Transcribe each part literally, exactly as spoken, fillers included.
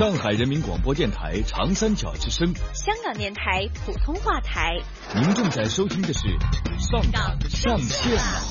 上海人民广播电台长三角之声， 香港电台普通话台。 您正在收听的是上港上线了。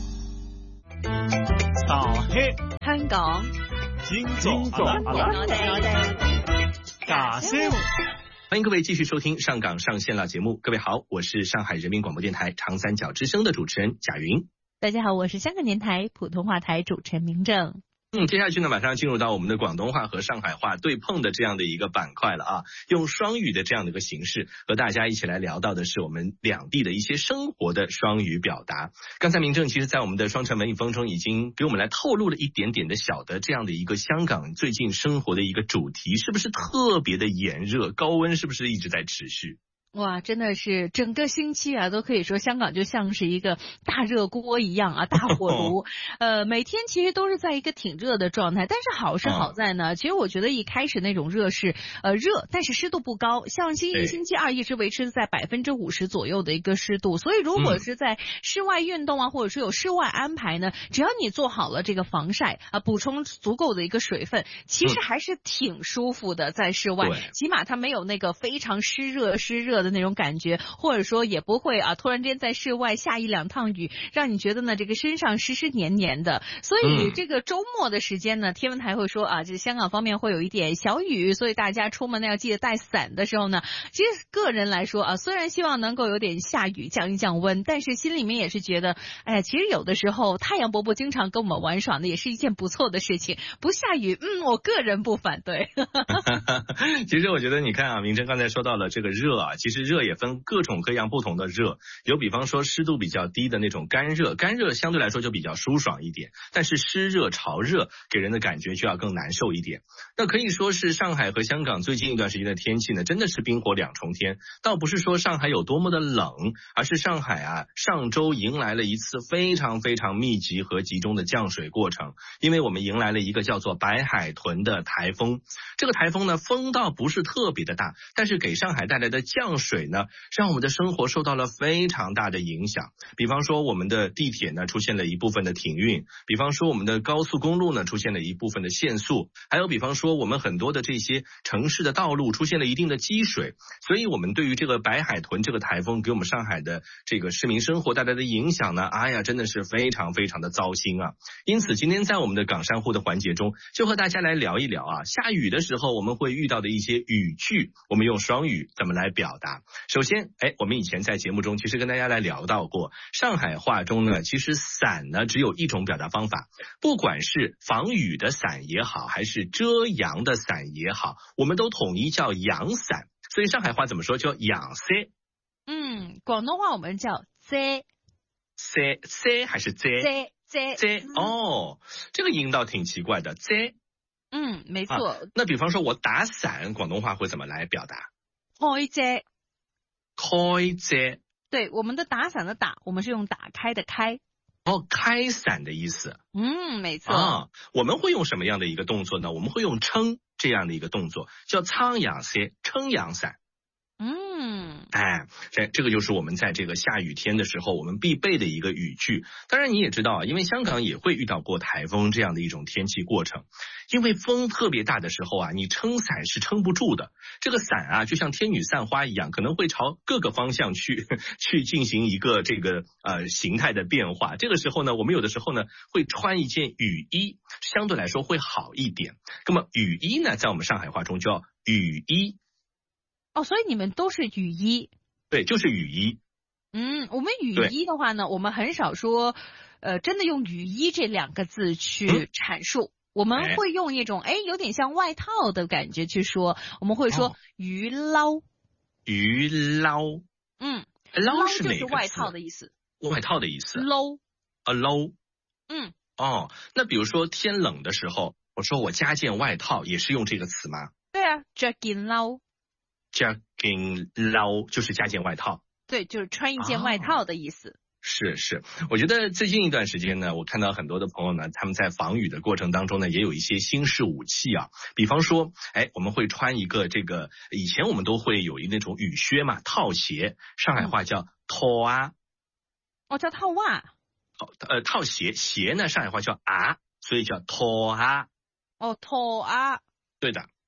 大黑香港今早阿拉我哋假聲。 欢迎各位继续收听上港上线了节目。各位好，我是上海人民广播电台长三角之声的主持人贾云。 大家好，我是香港电台普通话台主持人明正。 嗯，接下去呢，马上进入到我们的广东话和上海话对碰的这样的一个板块了啊，用双语的这样的一个形式和大家一起来聊到的是我们两地的一些生活的双语表达。刚才明正其实在我们的双城文艺风中已经给我们来透露了一点点的小的这样的一个香港最近生活的一个主题，是不是特别的炎热，高温是不是一直在持续？ 哇，真的是整个星期啊，都可以说香港就像是一个大热锅一样啊，大火炉。呃，每天其实都是在一个挺热的状态，但是好是好在呢，其实我觉得一开始那种热是呃热，但是湿度不高，像星期一、星期二一直维持在百分之五十左右的一个湿度，所以如果是在室外运动啊，或者是有室外安排呢，只要你做好了这个防晒啊，补充足够的一个水分，其实还是挺舒服的，在室外，起码它没有那个非常湿热湿热的那种感觉，或者说也不会啊突然间在室外下一两趟雨，让你觉得呢这个身上湿湿黏黏的。所以这个周末的时间呢，天文台会说啊，这香港方面会有一点小雨，所以大家出门呢要记得带伞的时候呢，其实个人来说啊，虽然希望能够有点下雨降一降温，但是心里面也是觉得，哎呀，其实有的时候太阳伯伯经常跟我们玩耍的也是一件不错的事情，不下雨，嗯，我个人不反对。 其实我觉得你看啊，明真刚才说到了这个热啊，其实热也分各种各样不同的热，有比方说湿度比较低的那种干热，干热相对来说就比较舒爽一点，但是湿热潮热给人的感觉就要更难受一点。那可以说是上海和香港最近一段时间的天气呢，真的是冰火两重天。倒不是说上海有多么的冷，而是上海啊上周迎来了一次非常非常密集和集中的降水过程，因为我们迎来了一个叫做白海豚的台风。这个台风呢风倒不是特别的大，但是给上海带来的降水呢，让我们的生活受到了非常大的影响。比方说我们的地铁呢出现了一部分的停运，比方说我们的高速公路呢出现了一部分的限速，还有比方说我们很多的这些城市的道路出现了一定的积水。所以我们对于这个白海豚这个台风给我们上海的这个市民生活带来的影响呢，哎呀真的是非常非常的糟心啊。因此今天在我们的港山户的环节中，就和大家来聊一聊啊，下雨的时候我们会遇到的一些语句，我们用双语怎么来表达。首先哎，我们以前在节目中其实跟大家来聊到过，上海话中呢其实伞呢只有一种表达方法，不管是防雨的伞也好，还是遮阳的伞也好，我们都统一叫阳伞。所以上海话怎么说叫阳伞？ 嗯，广东话我们叫遮遮遮还是遮遮遮遮、嗯、哦，这个音倒挺奇怪的，遮。 嗯，没错、啊。 那比方说我打伞，广东话会怎么来表达？ 开遮。 开遮。 对，我们的打伞的打，我们是用打开的开。 哦，开伞的意思。 嗯，没错。 啊，我们会用什么样的一个动作呢？我们会用撑这样的一个动作，叫撑阳伞，撑阳伞。 嗯， 哎，这这个就是我们在这个下雨天的时候我们必备的一个语句。当然你也知道啊，因为香港也会遇到过台风这样的一种天气过程，因为风特别大的时候啊，你撑伞是撑不住的。这个伞啊，就像天女散花一样，可能会朝各个方向去去进行一个这个呃形态的变化。这个时候呢，我们有的时候呢会穿一件雨衣，相对来说会好一点。那么雨衣呢，在我们上海话中叫雨衣。 哦，所以你们都是雨衣？ 对，就是雨衣。 嗯，我们雨衣的话呢，我们很少说，呃，真的用雨衣这两个字去阐述。嗯、我们会用一种哎，有点像外套的感觉去说。我们会说雨褸。 雨褸。 嗯， 褸是哪个字？就是外套的意思。 外套的意思。 褸。 a 褸。 嗯。 哦，那比如说天冷的时候，我说我加件外套，也是用这个词吗？ 对啊，着件褸。 加件褸就是加件外套， 对，就是穿一件外套的意思。 啊、是是，我觉得最近一段时间呢，我看到很多的朋友呢，他们在防雨的过程当中呢，也有一些新式武器啊，比方说，哎，我们会穿一个这个，以前我们都会有一那种雨靴嘛，套鞋，上海话叫套啊， 哦，叫套袜， 呃，套鞋，鞋呢，上海话叫啊，所以叫套啊， 哦，套啊， 对的。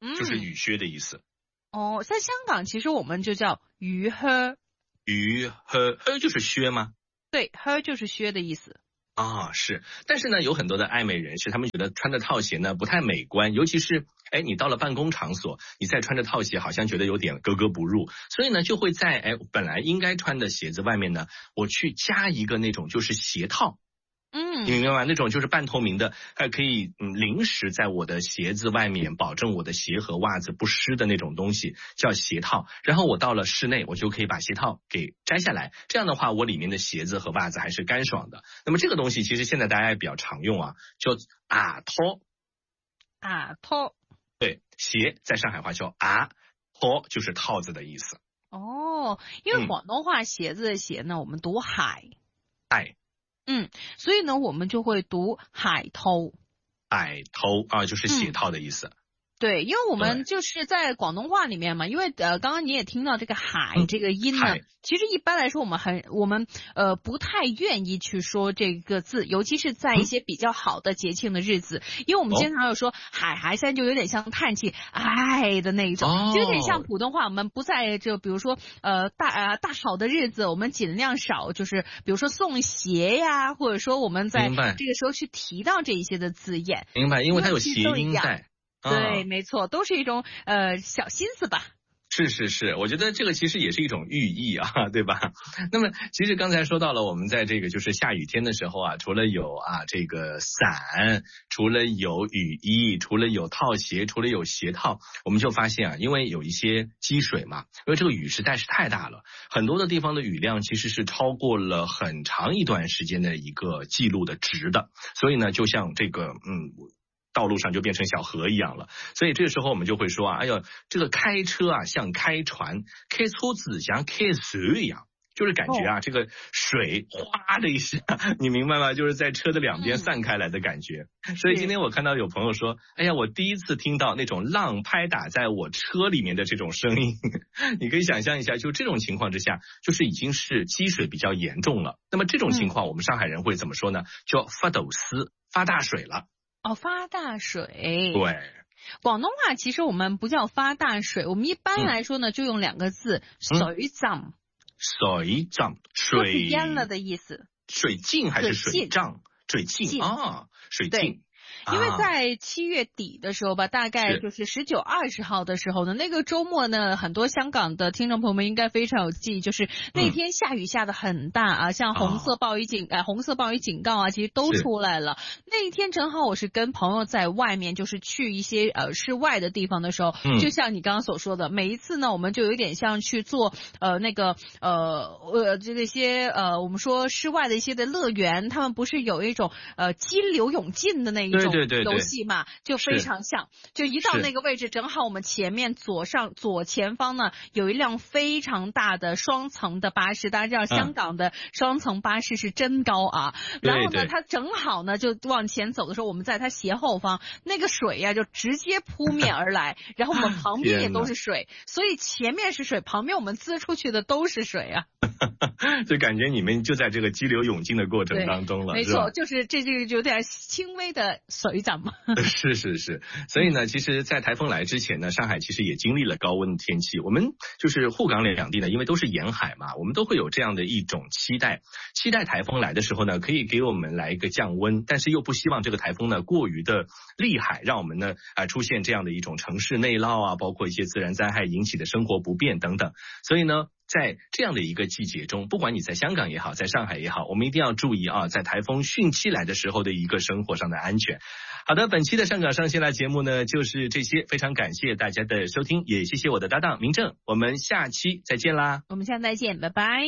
嗯， 就是雨靴的意思。 哦，在香港其实我们就叫雨靴。 雨靴，靴就是靴吗？ 对，靴就是靴的意思。 啊，是，但是呢，有很多的爱美人士，他们觉得穿的套鞋呢不太美观，尤其是，哎，你到了办公场所，你再穿着套鞋，好像觉得有点格格不入，所以呢，就会在哎本来应该穿的鞋子外面呢，我去加一个那种就是鞋套。 嗯， 你明白吗？那种就是半透明的，还可以嗯临时在我的鞋子外面保证我的鞋和袜子不湿的那种东西，叫鞋套。然后我到了室内，我就可以把鞋套给摘下来，这样的话，我里面的鞋子和袜子还是干爽的。那么这个东西其实现在大家也比较常用啊，叫啊拖。 啊套。 对，鞋在上海话叫啊拖，就是套子的意思。 哦，因为广东话鞋子的鞋呢，我们读海。 海。 嗯，所以呢，我们就会读海偷。 海偷啊，就是鞋套的意思。 嗯，对，因为我们就是在广东话里面嘛，因为呃，刚刚你也听到这个海、嗯、这个音呢，其实一般来说我们很我们呃不太愿意去说这个字，尤其是在一些比较好的节庆的日子，嗯、因为我们经常有说海海山，就有点像叹气哎的那一种，哦、就有点像普通话，我们不在就比如说呃大呃大好的日子，我们尽量少就是比如说送鞋呀，或者说我们在这个时候去提到这一些的字眼。 明白，因为它有谐音在。 对，没错，都是一种呃小心思吧。 是是是，我觉得这个其实也是一种寓意啊，对吧？那么其实刚才说到了，我们在这个就是下雨天的时候啊，除了有啊这个伞，除了有雨衣，除了有套鞋，除了有鞋套，我们就发现啊，因为有一些积水嘛，因为这个雨实在是太大了，很多的地方的雨量其实是超过了很长一段时间的一个记录的值的，所以呢，就像这个嗯。道路上就变成小河一样了，所以这个时候我们就会说啊，哎呀，这个开车啊像开船，开车子像开水一样，就是感觉啊、哦、这个水哗的一下，你明白吗？就是在车的两边散开来的感觉。嗯、所以今天我看到有朋友说，哎呀，我第一次听到那种浪拍打在我车里面的这种声音，你可以想象一下，就这种情况之下，就是已经是积水比较严重了。那么这种情况，我们上海人会怎么说呢？叫发抖丝，发大水了。 哦，发大水。 对， 广东话其实我们不叫发大水，我们一般来说呢、嗯、就用两个字，水涨。 水涨，水淹了的意思。 水浸还是水涨？水浸啊，水浸。 因为在七月底的时候吧，大概就是十九、二十号的时候呢，那个周末呢，很多香港的听众朋友们应该非常有记忆，就是那天下雨下的很大啊，嗯、像红色暴雨警、呃、红色暴雨警告啊，其实都出来了。那一天正好我是跟朋友在外面，就是去一些呃室外的地方的时候，嗯、就像你刚刚所说的，每一次呢，我们就有点像去做呃那个呃呃这个些呃我们说室外的一些的乐园，他们不是有一种呃激流勇进的那一种。 对对对， 游戏嘛，就非常像，就一到那个位置，正好我们前面左上左前方呢有一辆非常大的双层的巴士，大家知道香港的双层巴士是真高啊。嗯、然后呢，它正好呢就往前走的时候，我们在它斜后方，那个水呀、啊、就直接扑面而来，然后我们旁边也都是水，所以前面是水，旁边我们滋出去的都是水啊。 就感觉你们就在这个激流勇进的过程当中了， 没错，就是这就有点轻微的水涨嘛。 是是是，所以呢，其实，在台风来之前呢，上海其实也经历了高温天气。我们就是沪港两地呢，因为都是沿海嘛，我们都会有这样的一种期待，期待台风来的时候呢，可以给我们来一个降温，但是又不希望这个台风呢过于的厉害，让我们呢啊、呃、出现这样的一种城市内涝啊，包括一些自然灾害引起的生活不便等等。所以呢，在这样的一个季节中，不管你在香港也好，在上海也好，我们一定要注意啊，在台风汛期来的时候的一个生活上的安全。好的，本期的上港上线啦节目呢就是这些，非常感谢大家的收听，也谢谢我的搭档明正，我们下期再见啦。 我们下次再见，拜拜。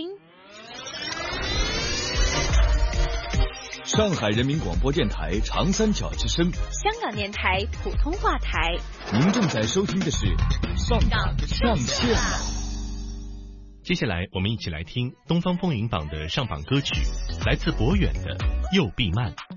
上海人民广播电台长三角之声， 香港电台普通话台， 您正在收听的是上港上线了。 接下来我们一起来听东方风云榜的上榜歌曲，来自博远的《右臂慢》。